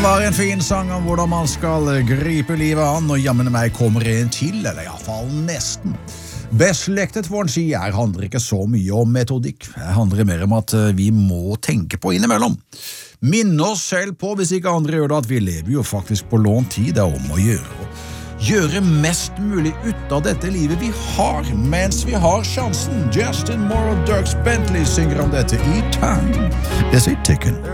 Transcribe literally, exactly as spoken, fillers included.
Det var en fin sang om hvordan man skal gripe livet an, og jammen meg kommer en til, eller i hvert fall nesten. Beslektet for en si her handler ikke så mye om metodikk, det handler mer om at vi må tenke på innimellom. Minne oss selv på, hvis ikke andre gjør det, at vi lever jo faktisk på lånt tid, det er om å gjøre. Gjøre mest mulig ut av dette livet vi har, mens vi har sjansen. Justin Moore og Dierks Bentley synger om dette i Time. Det sier Ticken.